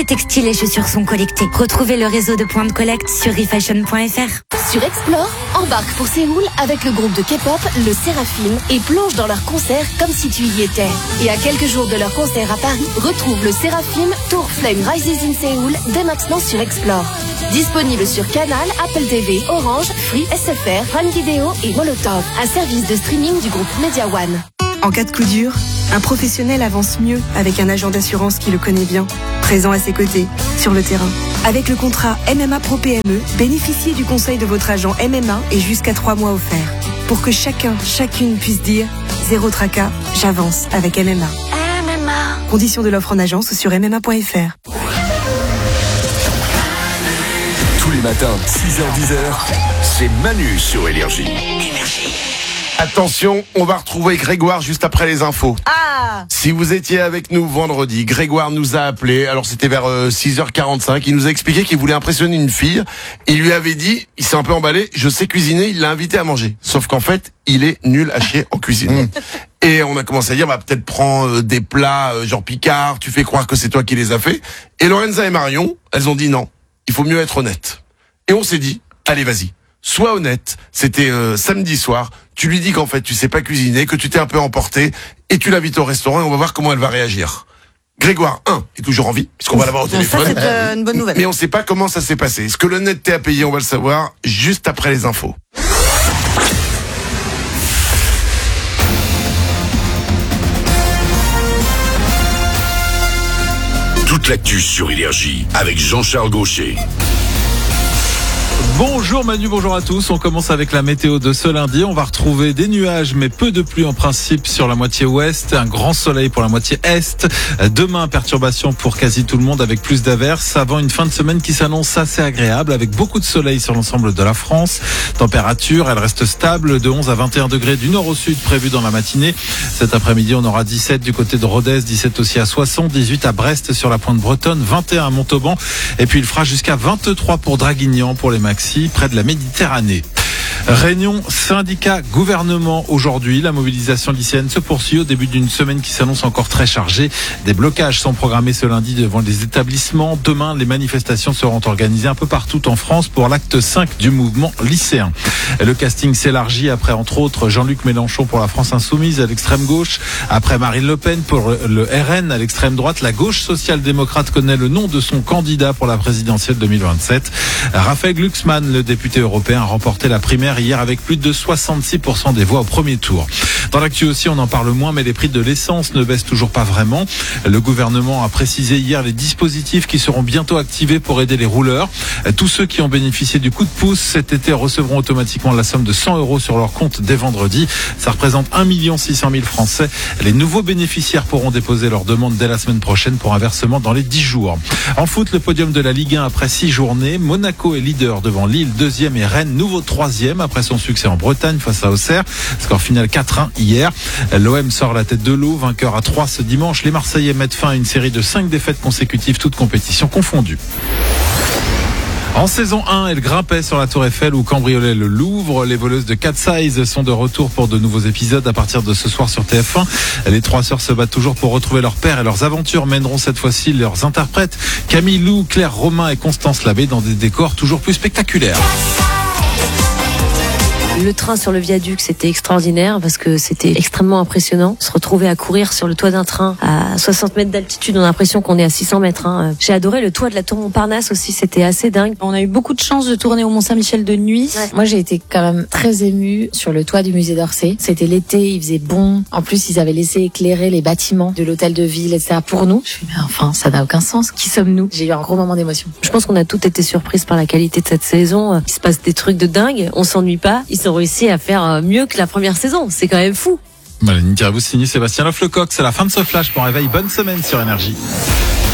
Les textiles et chaussures sont collectés. Retrouvez le réseau de points de collecte sur refashion.fr. Sur Explore, embarque pour Séoul avec le groupe de K-pop, le Seraphim, et plonge dans leur concert comme si tu y étais. Et à quelques jours de leur concert à Paris, retrouve le Seraphim Tour Flame Rises in Séoul dès maintenant sur Explore. Disponible sur Canal, Apple TV, Orange, Free, SFR, Prime Video et Molotov, un service de streaming du groupe Media One. En cas de coup dur, un professionnel avance mieux avec un agent d'assurance qui le connaît bien, présent à ses côtés, sur le terrain. Avec le contrat MMA Pro PME, bénéficiez du conseil de votre agent MMA et jusqu'à 3 mois offerts. Pour que chacune puisse dire « Zéro tracas, j'avance avec MMA ». MMA. Conditions de l'offre en agence ou sur MMA.fr. Tous les matins, 6h-10h, c'est Manu sur Énergie. Attention, on va retrouver Grégoire juste après les infos. Si vous étiez avec nous vendredi, Grégoire nous a appelé, alors c'était vers 6h45, il nous a expliqué qu'il voulait impressionner une fille. Il lui avait dit, il s'est un peu emballé, je sais cuisiner, il l'a invité à manger. Sauf qu'en fait, il est nul à chier en cuisine. Et on a commencé à dire, peut-être prends des plats genre Picard, tu fais croire que c'est toi qui les as fait. Et Lorenza et Marion, elles ont dit non, il faut mieux être honnête. Et on s'est dit, allez vas-y. Sois honnête, c'était samedi soir, tu lui dis qu'en fait tu sais pas cuisiner, que tu t'es un peu emporté, et tu l'invites au restaurant et on va voir comment elle va réagir. Grégoire, est toujours en vie, puisqu'on va l'avoir au téléphone. Ça, c'est une bonne nouvelle. Mais on sait pas comment ça s'est passé. Est-ce que l'honnêteté a payé? On va le savoir juste après les infos. Toute l'actu sur Énergie avec Jean-Charles Gaucher. Bonjour Manu, bonjour à tous. On commence avec la météo de ce lundi. On va retrouver des nuages, mais peu de pluie en principe sur la moitié ouest. Un grand soleil pour la moitié est. Demain, perturbation pour quasi tout le monde avec plus d'averses. Avant une fin de semaine qui s'annonce assez agréable avec beaucoup de soleil sur l'ensemble de la France. Température, elle reste stable de 11 à 21 degrés du nord au sud prévu dans la matinée. Cet après-midi, on aura 17 du côté de Rodez, 17 aussi à Soissons, 18 à Brest sur la pointe bretonne, 21 à Montauban. Et puis il fera jusqu'à 23 pour Draguignan pour les maxi près de la Méditerranée. Réunion syndicat-gouvernement aujourd'hui. La mobilisation lycéenne se poursuit au début d'une semaine qui s'annonce encore très chargée. Des blocages sont programmés ce lundi devant les établissements. Demain, les manifestations seront organisées un peu partout en France pour l'acte 5 du mouvement lycéen. Le casting s'élargit après, entre autres, Jean-Luc Mélenchon pour la France Insoumise à l'extrême gauche. Après Marine Le Pen pour le RN à l'extrême droite. La gauche social-démocrate connaît le nom de son candidat pour la présidentielle 2027. Raphaël Glucksmann, le député européen, a remporté la primaire hier avec plus de 66% des voix au premier tour. Dans l'actu aussi, on en parle moins, mais les prix de l'essence ne baissent toujours pas vraiment. Le gouvernement a précisé hier les dispositifs qui seront bientôt activés pour aider les rouleurs. Tous ceux qui ont bénéficié du coup de pouce cet été recevront automatiquement la somme de 100 € sur leur compte dès vendredi. Ça représente 1 600 000 Français. Les nouveaux bénéficiaires pourront déposer leur demande dès la semaine prochaine pour un versement dans les 10 jours. En foot, le podium de la Ligue 1 après 6 journées. Monaco est leader devant Lille, 2e, et Rennes, nouveau 3e après son succès en Bretagne face à Auxerre. Score final 4-1 hier. L'OM sort la tête de l'eau, vainqueur à 3 ce dimanche. Les Marseillais mettent fin à une série de 5 défaites consécutives, toutes compétitions confondues. En saison 1, elle grimpait sur la Tour Eiffel ou cambriolait le Louvre. Les voleuses de Cat Size sont de retour pour de nouveaux épisodes à partir de ce soir sur TF1. Les 3 sœurs se battent toujours pour retrouver leur père et leurs aventures mèneront cette fois-ci leurs interprètes Camille Lou, Claire Romain et Constance Labbé dans des décors toujours plus spectaculaires. Le train sur le viaduc, c'était extraordinaire parce que c'était extrêmement impressionnant. Se retrouver à courir sur le toit d'un train à 60 mètres d'altitude, on a l'impression qu'on est à 600 mètres. J'ai adoré le toit de la tour Montparnasse aussi, c'était assez dingue. On a eu beaucoup de chance de tourner au Mont-Saint-Michel de nuit. Ouais. Moi, j'ai été quand même très émue sur le toit du musée d'Orsay. C'était l'été, il faisait bon. En plus, ils avaient laissé éclairer les bâtiments de l'hôtel de ville, etc. pour nous. Je me suis dit, mais enfin, ça n'a aucun sens. Qui sommes-nous? J'ai eu un gros moment d'émotion. Je pense qu'on a toutes été surprises par la qualité de cette saison. Il se passe des trucs de dingue, on s'ennuie pas. Ils ont réussi à faire mieux que la première saison. C'est quand même fou. Voilà, une interview signée Sébastien Loff-Lecoq. C'est la fin de ce flash. Bon réveil, bonne semaine sur Énergie.